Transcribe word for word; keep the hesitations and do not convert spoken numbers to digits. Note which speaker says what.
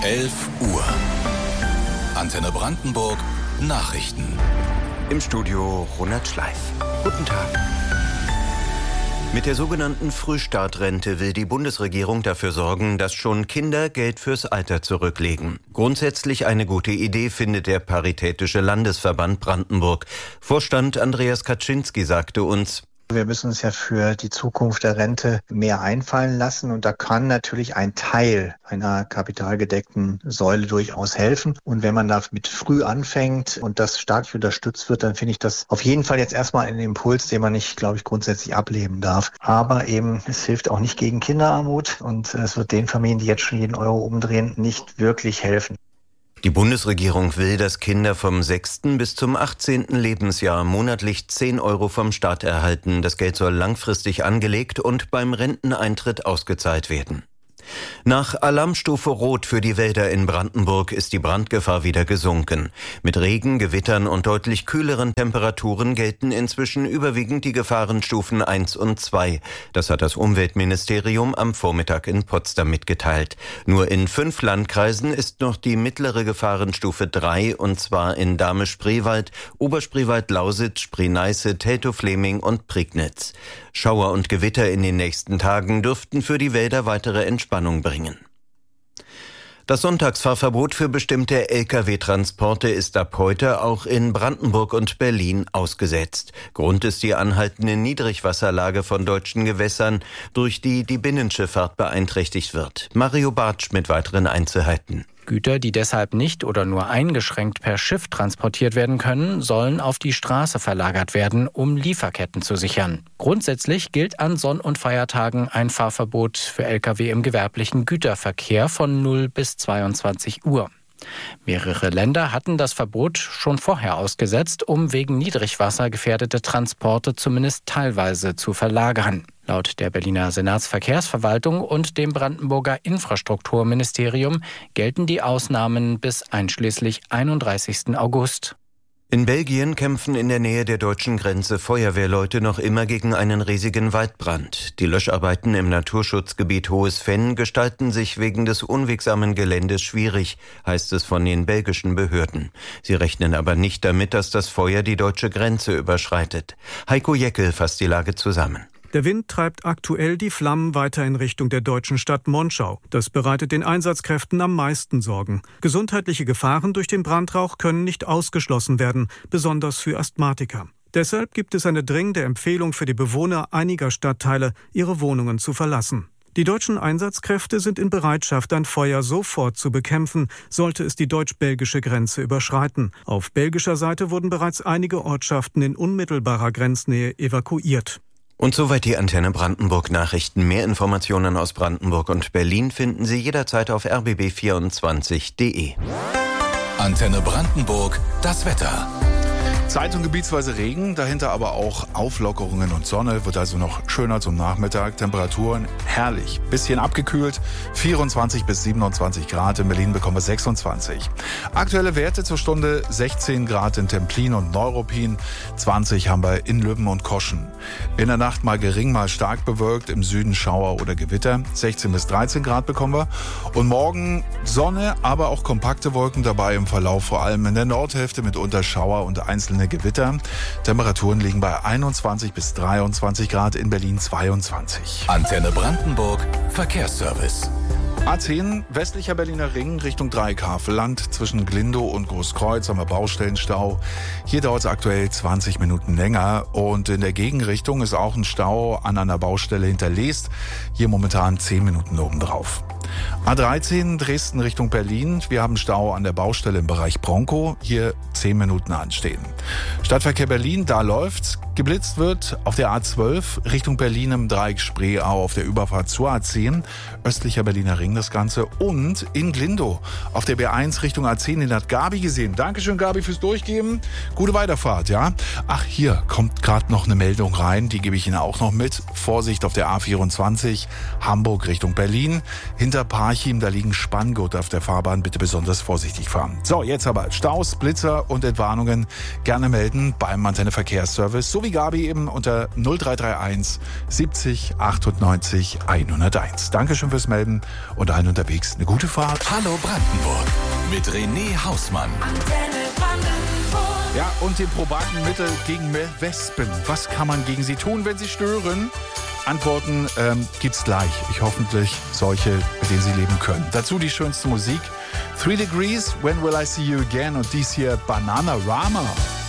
Speaker 1: elf Uhr. Antenne Brandenburg Nachrichten.
Speaker 2: Im Studio Ronald Schleif. Guten Tag. Mit der sogenannten Frühstartrente will die Bundesregierung dafür sorgen, dass schon Kinder Geld fürs Alter zurücklegen. Grundsätzlich eine gute Idee, findet der Paritätische Landesverband Brandenburg. Vorstand Andreas Kaczynski sagte uns:
Speaker 3: Wir müssen uns ja für die Zukunft der Rente mehr einfallen lassen, und da kann natürlich ein Teil einer kapitalgedeckten Säule durchaus helfen. Und wenn man damit früh anfängt und das staatlich unterstützt wird, dann finde ich das auf jeden Fall jetzt erstmal einen Impuls, den man nicht, glaube ich, grundsätzlich ablehnen darf. Aber eben, es hilft auch nicht gegen Kinderarmut, und es wird den Familien, die jetzt schon jeden Euro umdrehen, nicht wirklich helfen.
Speaker 2: Die Bundesregierung will, dass Kinder vom sechsten bis zum achtzehnten Lebensjahr monatlich zehn Euro vom Staat erhalten. Das Geld soll langfristig angelegt und beim Renteneintritt ausgezahlt werden. Nach Alarmstufe Rot für die Wälder in Brandenburg ist die Brandgefahr wieder gesunken. Mit Regen, Gewittern und deutlich kühleren Temperaturen gelten inzwischen überwiegend die Gefahrenstufen eins und zwei. Das hat das Umweltministerium am Vormittag in Potsdam mitgeteilt. Nur in fünf Landkreisen ist noch die mittlere Gefahrenstufe drei, und zwar in Dahme-Spreewald, Oberspreewald-Lausitz, Spree-Neiße, Teltow-Fleming und Prignitz. Schauer und Gewitter in den nächsten Tagen dürften für die Wälder weitere Entspannung bringen. Das Sonntagsfahrverbot für bestimmte L K W-Transporte ist ab heute auch in Brandenburg und Berlin ausgesetzt. Grund ist die anhaltende Niedrigwasserlage von deutschen Gewässern, durch die die Binnenschifffahrt beeinträchtigt wird. Mario Bartsch mit weiteren Einzelheiten.
Speaker 4: Güter, die deshalb nicht oder nur eingeschränkt per Schiff transportiert werden können, sollen auf die Straße verlagert werden, um Lieferketten zu sichern. Grundsätzlich gilt an Sonn- und Feiertagen ein Fahrverbot für L K W im gewerblichen Güterverkehr von null bis zweiundzwanzig Uhr. Mehrere Länder hatten das Verbot schon vorher ausgesetzt, um wegen Niedrigwasser gefährdete Transporte zumindest teilweise zu verlagern. Laut der Berliner Senatsverkehrsverwaltung und dem Brandenburger Infrastrukturministerium gelten die Ausnahmen bis einschließlich einunddreißigsten August.
Speaker 2: In Belgien kämpfen in der Nähe der deutschen Grenze Feuerwehrleute noch immer gegen einen riesigen Waldbrand. Die Löscharbeiten im Naturschutzgebiet Hohes Venn gestalten sich wegen des unwegsamen Geländes schwierig, heißt es von den belgischen Behörden. Sie rechnen aber nicht damit, dass das Feuer die deutsche Grenze überschreitet. Heiko Jeckel fasst die Lage zusammen.
Speaker 5: Der Wind treibt aktuell die Flammen weiter in Richtung der deutschen Stadt Monschau. Das bereitet den Einsatzkräften am meisten Sorgen. Gesundheitliche Gefahren durch den Brandrauch können nicht ausgeschlossen werden, besonders für Asthmatiker. Deshalb gibt es eine dringende Empfehlung für die Bewohner einiger Stadtteile, ihre Wohnungen zu verlassen. Die deutschen Einsatzkräfte sind in Bereitschaft, ein Feuer sofort zu bekämpfen, sollte es die deutsch-belgische Grenze überschreiten. Auf belgischer Seite wurden bereits einige Ortschaften in unmittelbarer Grenznähe evakuiert.
Speaker 2: Und soweit die Antenne Brandenburg Nachrichten. Mehr Informationen aus Brandenburg und Berlin finden Sie jederzeit auf r b b vierundzwanzig punkt d e.
Speaker 1: Antenne Brandenburg, das Wetter.
Speaker 6: Zeit und gebietsweise Regen, dahinter aber auch Auflockerungen und Sonne, wird also noch schöner zum Nachmittag. Temperaturen herrlich, bisschen abgekühlt, vierundzwanzig bis siebenundzwanzig Grad, in Berlin bekommen wir sechsundzwanzig. Aktuelle Werte zur Stunde sechzehn Grad in Templin und Neuruppin, zwanzig haben wir in Lübben und Koschen. In der Nacht mal gering, mal stark bewölkt, im Süden Schauer oder Gewitter, sechzehn bis dreizehn Grad bekommen wir. Und morgen Sonne, aber auch kompakte Wolken dabei im Verlauf, vor allem in der Nordhälfte mitunter Schauer und einzelne Gewitter. Temperaturen liegen bei einundzwanzig bis dreiundzwanzig Grad, in Berlin zweiundzwanzig.
Speaker 1: Antenne Brandenburg, Verkehrsservice.
Speaker 6: A zehn, westlicher Berliner Ring Richtung Dreieckhavelland. Zwischen Glindow und Großkreuz haben wir Baustellenstau. Hier dauert es aktuell zwanzig Minuten länger. Und in der Gegenrichtung ist auch ein Stau an einer Baustelle hinterlegt. Hier momentan zehn Minuten obendrauf. A dreizehn, Dresden Richtung Berlin. Wir haben Stau an der Baustelle im Bereich Bronco. Hier zehn Minuten anstehen. Stadtverkehr Berlin, da läuft's. Geblitzt wird auf der A zwölf Richtung Berlin im Dreieck Spreeau auf der Überfahrt zur A zehn. Östlicher Berliner Ring das Ganze. Und in Glindow auf der B eins Richtung A zehn, den hat Gabi gesehen. Dankeschön, Gabi, fürs Durchgeben. Gute Weiterfahrt, ja. Ach, hier kommt gerade noch eine Meldung rein. Die gebe ich Ihnen auch noch mit. Vorsicht auf der A vierundzwanzig, Hamburg Richtung Berlin. Hinter Parchim, da liegen Spanngurte auf der Fahrbahn. Bitte besonders vorsichtig fahren. So, jetzt aber Staus, Blitzer und Entwarnungen gerne melden beim Antenne Verkehrsservice sowie wie Gabi eben unter null drei drei eins siebzig achtundneunzig hunderteins. Dankeschön fürs Melden und allen unterwegs eine gute Fahrt.
Speaker 1: Hallo Brandenburg mit René Hausmann.
Speaker 6: Ja, und dem probaten Mittel gegen Wespen. Was kann man gegen sie tun, wenn sie stören? Antworten ähm, gibt's gleich. Ich hoffentlich solche, mit denen Sie leben können. Dazu die schönste Musik. Three Degrees, When Will I See You Again? Und dies hier Bananarama.